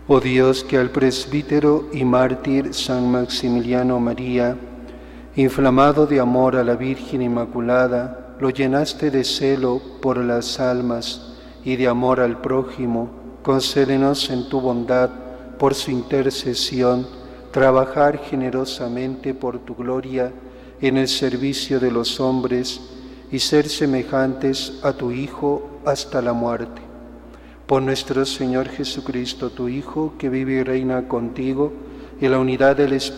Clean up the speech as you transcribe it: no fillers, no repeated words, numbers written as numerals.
Oh Dios, que al presbítero y mártir San Maximiliano María, inflamado de amor a la Virgen Inmaculada, lo llenaste de celo por las almas y de amor al prójimo. Concédenos en tu bondad, por su intercesión, trabajar generosamente por tu gloria en el servicio de los hombres y ser semejantes a tu Hijo hasta la muerte. Por nuestro Señor Jesucristo, tu Hijo, que vive y reina contigo en la unidad del Espíritu